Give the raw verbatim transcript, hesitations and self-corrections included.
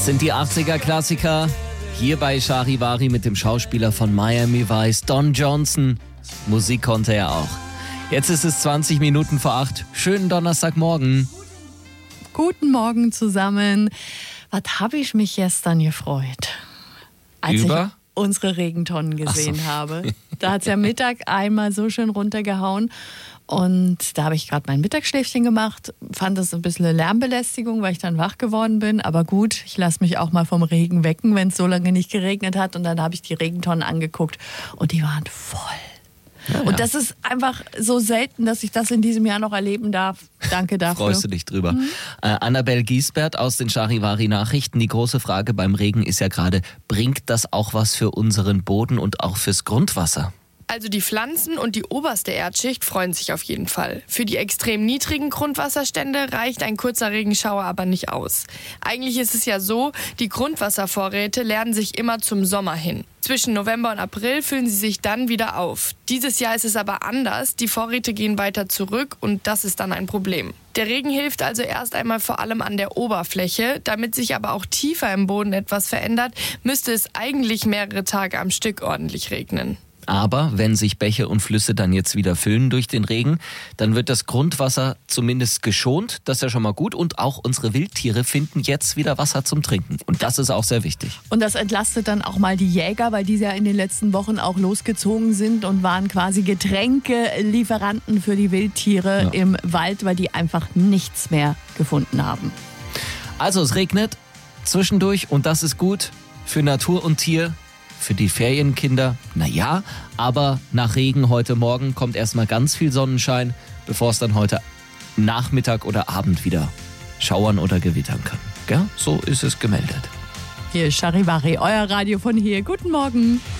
sind die achtziger-Klassiker. Hier bei Charivari mit dem Schauspieler von Miami Vice, Don Johnson. Musik konnte er auch. Jetzt ist es zwanzig Minuten vor acht. Schönen Donnerstagmorgen. Guten Morgen zusammen. Was habe ich mich gestern gefreut, als Über? ich unsere Regentonnen gesehen Ach so. habe. Da hat es ja Mittag einmal so schön runtergehauen. Und da habe ich gerade mein Mittagsschläfchen gemacht, fand das ein bisschen eine Lärmbelästigung, weil ich dann wach geworden bin. Aber gut, ich lasse mich auch mal vom Regen wecken, wenn es so lange nicht geregnet hat. Und dann habe ich die Regentonnen angeguckt und die waren voll. Ja, und ja. das ist einfach so selten, dass ich das in diesem Jahr noch erleben darf. Danke dafür. Freust du dich drüber. Mhm. Äh, Annabel Giesbert aus den Charivari-Nachrichten. Die große Frage beim Regen ist ja gerade, bringt das auch was für unseren Boden und auch fürs Grundwasser? Also die Pflanzen und die oberste Erdschicht freuen sich auf jeden Fall. Für die extrem niedrigen Grundwasserstände reicht ein kurzer Regenschauer aber nicht aus. Eigentlich ist es ja so, die Grundwasservorräte leeren sich immer zum Sommer hin. Zwischen November und April füllen sie sich dann wieder auf. Dieses Jahr ist es aber anders. Die Vorräte gehen weiter zurück und das ist dann ein Problem. Der Regen hilft also erst einmal vor allem an der Oberfläche. Damit sich aber auch tiefer im Boden etwas verändert, müsste es eigentlich mehrere Tage am Stück ordentlich regnen. Aber wenn sich Bäche und Flüsse dann jetzt wieder füllen durch den Regen, dann wird das Grundwasser zumindest geschont. Das ist ja schon mal gut. Und auch unsere Wildtiere finden jetzt wieder Wasser zum Trinken. Und das ist auch sehr wichtig. Und das entlastet dann auch mal die Jäger, weil die ja in den letzten Wochen auch losgezogen sind und waren quasi Getränkelieferanten für die Wildtiere Ja. im Wald, weil die einfach nichts mehr gefunden haben. Also es regnet zwischendurch und das ist gut für Natur und Tier. Für die Ferienkinder, naja, aber nach Regen heute Morgen kommt erstmal ganz viel Sonnenschein, bevor es dann heute Nachmittag oder Abend wieder schauern oder gewittern kann. Gell? So ist es gemeldet. Hier ist Charivari, euer Radio von hier. Guten Morgen.